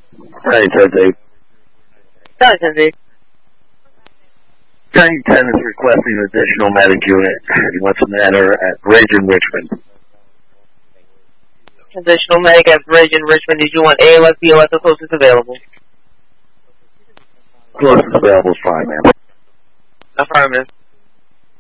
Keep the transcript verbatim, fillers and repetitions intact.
Hi, ten Dave. Hi, ten Dave. County ten is requesting an additional medic unit. He wants a matter at Rage in Richmond. Additional medic at Rage in Richmond. Did you want A L S, B L S, or closest available? Closest available is fine, ma'am. Affirmative.